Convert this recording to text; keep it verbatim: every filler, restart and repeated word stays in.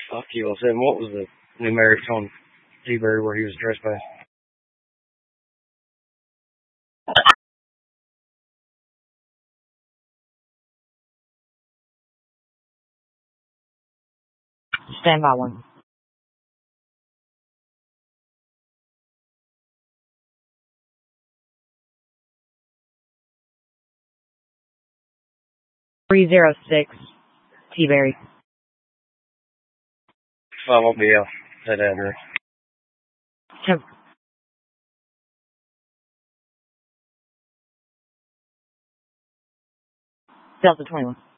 Fuck you, I said, what was the numerics on T-Bird where he was addressed by? Stand by one. three zero six, T-Berry. five O B L, that address. Temp- Delta twenty-one.